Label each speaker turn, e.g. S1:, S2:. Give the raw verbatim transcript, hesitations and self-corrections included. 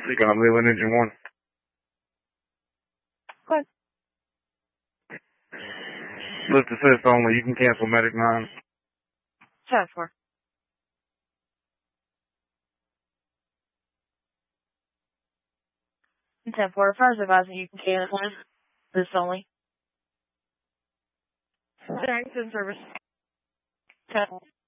S1: Speaking of Leland Engine one.
S2: Go ahead.
S1: Lift assist only. You can cancel Medic nine.
S2: ten four. ten four. First advising you can cancel this only. Thanks in service. ten